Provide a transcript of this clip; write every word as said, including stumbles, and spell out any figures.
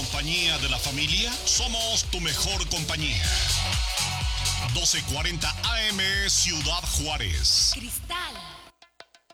compañía de la familia, somos tu mejor compañía. doce cuarenta A M Ciudad Juárez. Cristal